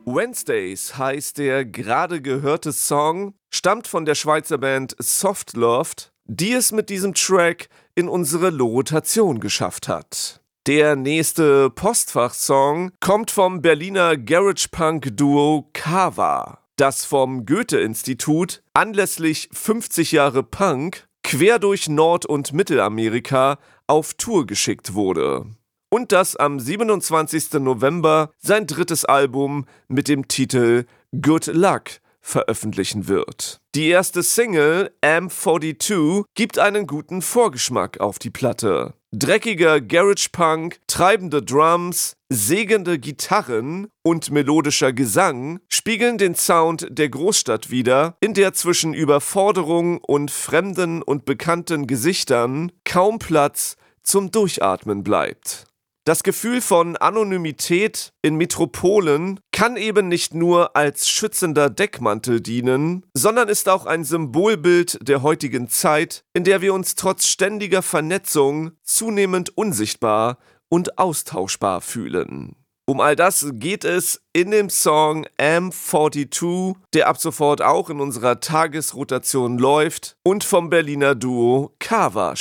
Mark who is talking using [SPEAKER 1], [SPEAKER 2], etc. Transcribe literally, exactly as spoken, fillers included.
[SPEAKER 1] Wednesdays heißt der gerade gehörte Song, stammt von der Schweizer Band Soft Loved, die es mit diesem Track in unsere Rotation geschafft hat. Der nächste Postfach-Song kommt vom Berliner Garage-Punk-Duo Kava, das vom Goethe-Institut anlässlich fünfzig Jahre Punk quer durch Nord- und Mittelamerika auf Tour geschickt wurde. Und das am siebenundzwanzigsten November sein drittes Album mit dem Titel Good Luck veröffentlichen wird. Die erste Single, M zweiundvierzig, gibt einen guten Vorgeschmack auf die Platte. Dreckiger Garage-Punk, treibende Drums, sägende Gitarren und melodischer Gesang spiegeln den Sound der Großstadt wider, in der zwischen Überforderung und fremden und bekannten Gesichtern kaum Platz zum Durchatmen bleibt. Das Gefühl von Anonymität in Metropolen kann eben nicht nur als schützender Deckmantel dienen, sondern ist auch ein Symbolbild der heutigen Zeit, in der wir uns trotz ständiger Vernetzung zunehmend unsichtbar und austauschbar fühlen. Um all das geht es in dem Song M zweiundvierzig, der ab sofort auch in unserer Tagesrotation läuft und vom Berliner Duo Kava